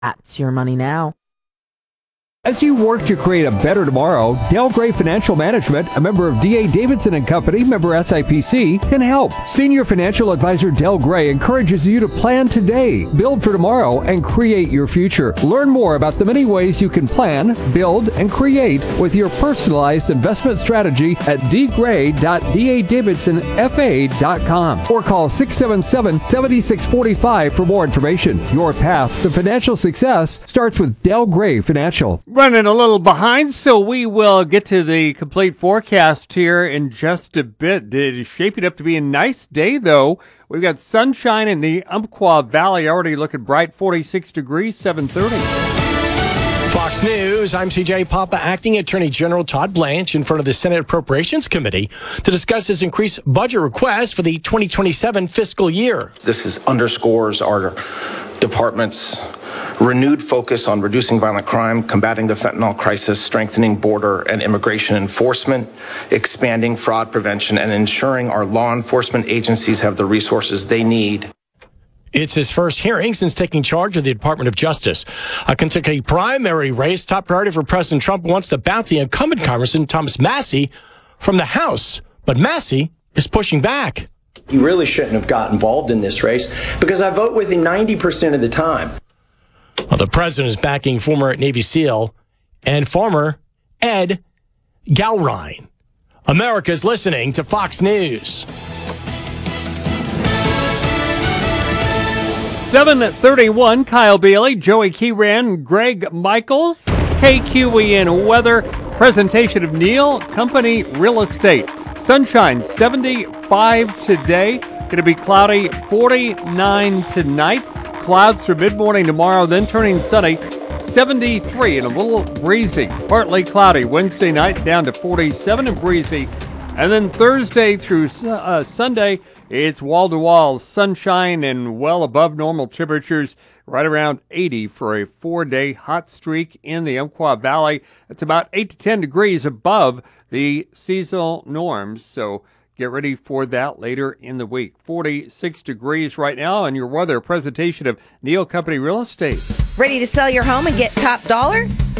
That's your money now. As you work to create a better tomorrow, Del Gray Financial Management, a member of D.A. Davidson and Company, member SIPC, can help. Senior Financial Advisor Del Gray encourages you to plan today, build for tomorrow, and create your future. Learn more about the many ways you can plan, build, and create with your personalized investment strategy at dgray.dadavidsonfa.com or call 677-7645 for more information. Your path to financial success starts with Del Gray Financial. Running a little behind, so we will get to the complete forecast here in just a bit. It is shaping up to be a nice day, though. We've got sunshine in the Umpqua Valley, already looking bright, 46 degrees, 7:30. Fox News, I'm CJ Papa. Acting Attorney General Todd Blanche in front of the Senate Appropriations Committee to discuss his increased budget request for the 2027 fiscal year. This underscores our department's renewed focus on reducing violent crime, combating the fentanyl crisis, strengthening border and immigration enforcement, expanding fraud prevention, and ensuring our law enforcement agencies have the resources they need. It's his first hearing since taking charge of the Department of Justice. A Kentucky primary race, top priority for President Trump wants to bounce the incumbent Congressman Thomas Massie from the House. But Massie is pushing back. He really shouldn't have got involved in this race because I vote with him 90% of the time. Well, the president is backing former Navy SEAL and farmer Ed Galrine. America's listening to Fox News. 7:31, Kyle Bailey, Joey Kieran, Greg Michaels, KQEN Weather, presentation of Neal Company Real Estate. Sunshine, 75 today. Going to be cloudy, 49 tonight. Clouds for mid-morning tomorrow, then turning sunny, 73 and a little breezy. Partly cloudy Wednesday night, down to 47 and breezy. And then Thursday through Sunday, it's wall-to-wall sunshine and well above normal temperatures, right around 80 for a 4-day hot streak in the Umpqua Valley. It's about 8 to 10 degrees above the seasonal norms, so get ready for that later in the week. 46 degrees right now, and your weather presentation of Neal Company Real Estate. Ready to sell your home and get top dollar?